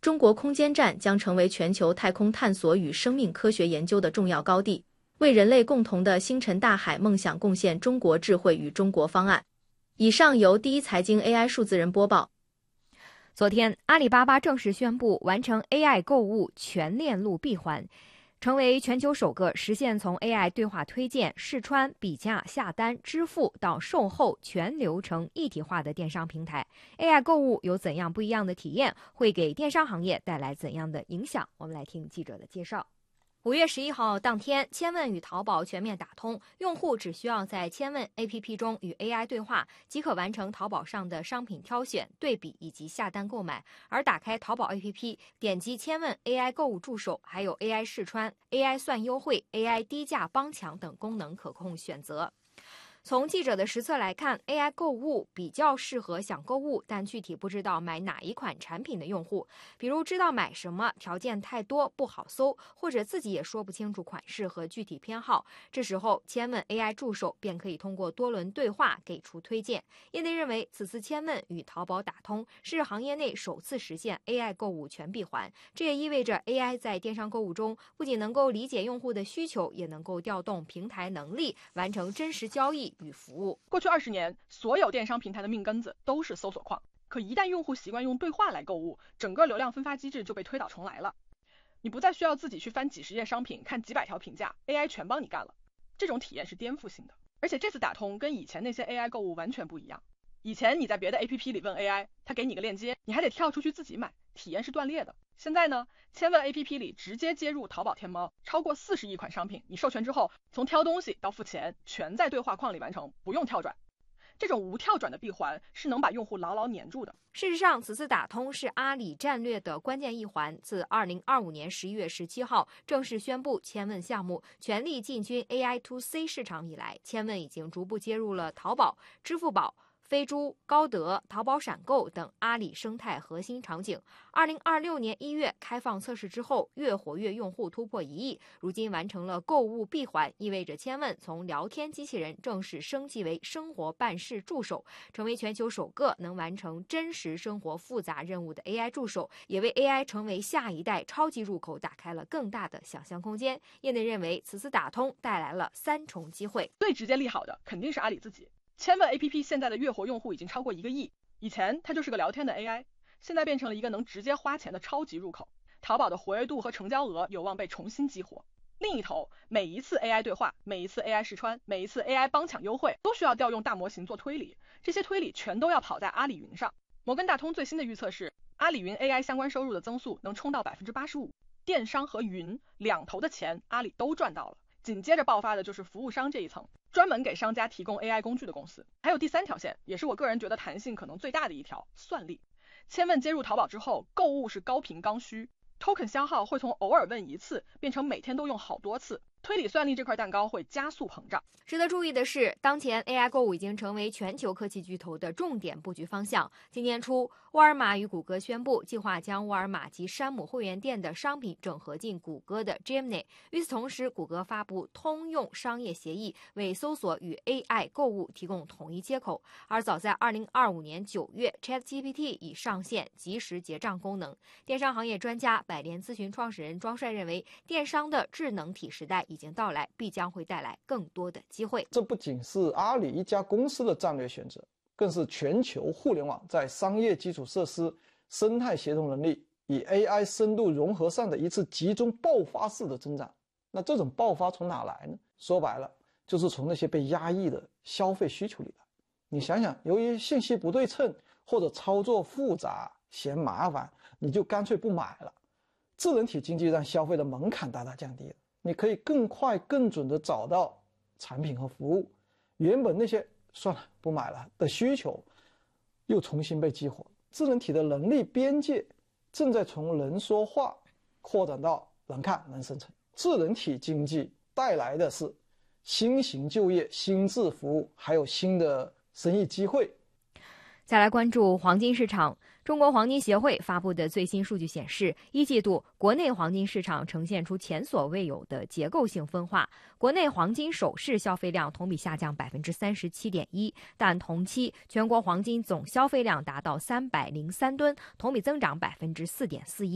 中国空间站将成为全球太空探索与生命科学研究的重要高地，为人类共同的星辰大海梦想贡献中国智慧与中国方案。以上由第一财经 AI 数字人播报。 昨天，阿里巴巴正式宣布完成 AI 购物全链路闭环，成为全球首个实现从 AI 对话推荐、试穿、比价、下单、支付到售后全流程一体化的电商平台。AI 购物有怎样不一样的体验？会给电商行业带来怎样的影响？我们来听记者的介绍。5月11号当天，千问与淘宝全面打通，用户只需要在千问 APP 中与 AI 对话，即可完成淘宝上的商品挑选、对比以及下单购买。而打开淘宝 APP， 点击千问 AI 购物助手，还有 AI 试穿、AI 算优惠、AI 低价帮抢等功能可供选择。从记者的实测来看 ，AI 购物比较适合想购物但具体不知道买哪一款产品的用户，比如知道买什么，条件太多不好搜，或者自己也说不清楚款式和具体偏好。这时候，千问 AI 助手便可以通过多轮对话给出推荐。业内认为，此次千问与淘宝打通是行业内首次实现 AI 购物全闭环，这也意味着 AI 在电商购物中不仅能够理解用户的需求，也能够调动平台能力，完成真实交易与服务。 过去20年，所有电商平台的命根子都是搜索框，可一旦用户习惯用对话来购物，整个流量分发机制就被推倒重来了。你不再需要自己去翻几十页商品，看几百条评价 ，AI 全帮你干了。这种体验是颠覆性的，而且这次打通跟以前那些 AI 购物完全不一样。以前你在别的 APP 里问 AI， 它给你个链接，你还得跳出去自己买，体验是断裂的。现在呢，千问 APP 里直接接入淘宝天猫，超过40亿款商品，你授权之后，从挑东西到付钱，全在对话框里完成，不用跳转。这种无跳转的闭环是能把用户牢牢黏住的。 事实上，此次打通是阿里战略的关键一环。自2025年11月17号正式宣布千问项目全力进军 AI to C 市场以来，千问已经逐步接入了淘宝、支付宝、飞猪、高德、淘宝闪购等阿里生态核心场景。2026年1月开放测试之后，月活跃用户突破1亿，如今完成了购物闭环，意味着千问从聊天机器人正式升级为生活办事助手，成为全球首个能完成真实生活复杂任务的 AI 助手，也为 AI 成为下一代超级入口打开了更大的想象空间。业内认为，此次打通带来了3重机会。 最直接利好的肯定是阿里自己。千问 APP 现在的月活用户已经超过1个亿，以前它就是个聊天的 AI， 现在变成了一个能直接花钱的超级入口。淘宝的活跃度和成交额有望被重新激活。另一头，每一次 AI 对话，每一次 AI 试穿，每一次 AI 帮抢优惠，都需要调用大模型做推理，这些推理全都要跑在阿里云上。摩根大通最新的预测是，阿里云 AI 相关收入的增速能冲到 85%， 电商和云两头的钱阿里都赚到了。紧接着爆发的就是服务商这一层，专门给商家提供 AI 工具的公司。还有第3条线，也是我个人觉得弹性可能最大的一条，算力。千问接入淘宝之后，购物是高频刚需， token 消耗会从偶尔问1次变成每天都用好多次，推理算力这块蛋糕会加速膨胀。 值得注意的是，当前 AI 购物已经成为全球科技巨头的重点布局方向。今年初，沃尔玛与谷歌宣布计划将沃尔玛及山姆会员店的商品整合进谷歌的 Gemini。与此同时，谷歌发布通用商业协议，为搜索与 AI 购物提供统一接口。而早在2025年9月 ，ChatGPT 已上线即时结账功能。电商行业专家百联咨询创始人庄帅认为，电商的智能体时代已经到来，必将会带来更多的机会。 这不仅是阿里一家公司的战略选择，更是全球互联网在商业基础设施、生态协同能力与 AI 深度融合上的一次集中爆发式的增长。那这种爆发从哪来呢？说白了，就是从那些被压抑的消费需求里来。你想想，由于信息不对称或者操作复杂、嫌麻烦，你就干脆不买了。智能体经济让消费的门槛大大降低了，你可以更快更准地找到产品和服务，原本那些算了不买了的需求又重新被激活。智能体的能力边界正在从能说话扩展到能看能生成。智能体经济带来的是新型就业、新质服务，还有新的生意机会。 再来关注黄金市场。中国黄金协会发布的最新数据显示，1季度国内黄金市场呈现出前所未有的结构性分化。国内黄金首饰消费量同比下降 37.1%， 但同期全国黄金总消费量达到303吨，同比增长 4.41%。